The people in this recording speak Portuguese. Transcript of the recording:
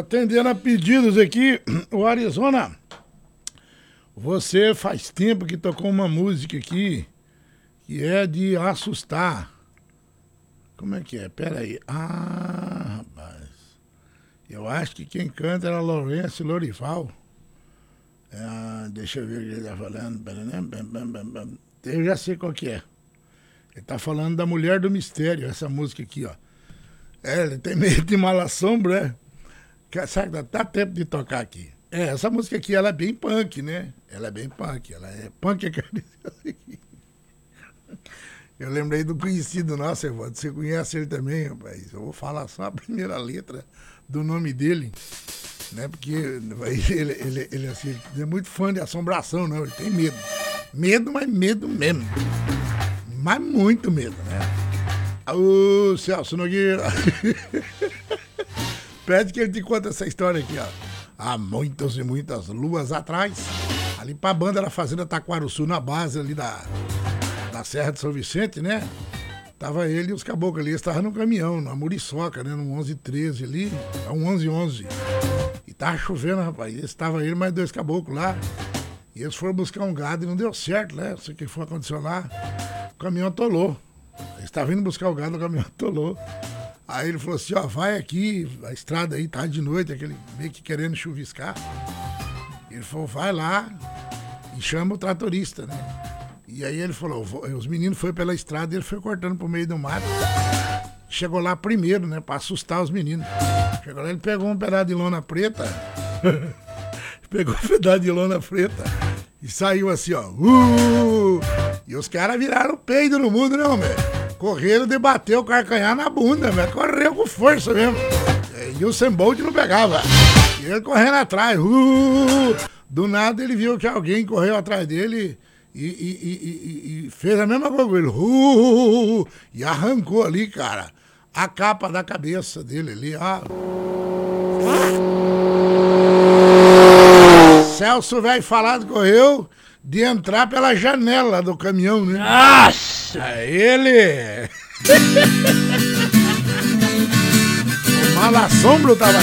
Atendendo a pedidos aqui, o Arizona, você faz tempo que tocou uma música aqui que é de assustar. Como é que é? Pera aí. Ah, rapaz. Eu acho que quem canta era Lourenço Lorival. Deixa eu ver o que ele tá falando. Eu já sei qual que é. Ele tá falando da Mulher do Mistério, essa música aqui, ó. Ele tem medo de mal-assombro, Sabe, dá tempo de tocar aqui. Essa música aqui, ela é bem punk, né? Ela é bem punk. Ela é punk acariciado. Eu lembrei do conhecido nosso, Evandro. Você conhece ele também, rapaz. Eu vou falar só a primeira letra do nome dele, né? Porque ele assim, é muito fã de assombração, não. Ele tem medo. Medo, mas medo mesmo. Mas muito medo, né? Ô, Celso Nogueira. Pede que ele te conte essa história aqui, ó. Há muitas e muitas luas atrás, ali pra banda da Fazenda Taquaruçu, na base ali da Serra de São Vicente, né? Tava ele e os caboclos ali, eles estavam no caminhão, na Muriçoca, né? No 1113 ali, é um 1111. E tava chovendo, rapaz. Estava ele mais dois caboclos lá. E eles foram buscar um gado e não deu certo, né? Não sei o que foi acontecer lá. O caminhão atolou. Eles estavam indo buscar o gado, o caminhão atolou. Aí ele falou assim, ó, vai aqui, a estrada aí tá de noite, aquele meio que querendo chuviscar. Ele falou, vai lá e chama o tratorista, né? E aí ele falou, os meninos foram pela estrada e ele foi cortando pro meio do mato. Chegou lá primeiro, né, pra assustar os meninos. Chegou lá, ele pegou um pedaço de lona preta, pegou um pedaço de lona preta e saiu assim, ó. E os caras viraram peido no mundo, né, homem? Correram, debateu o carcanhar na bunda, velho. Correu com força mesmo. E o Usain Bolt não pegava. E ele correndo atrás. Do nada ele viu que alguém correu atrás dele e fez a mesma coisa com ele. E arrancou ali, cara, a capa da cabeça dele ali. Celso, velho, falado, correu de entrar pela janela do caminhão, né? Nossa! Ele! O mal-assombro tava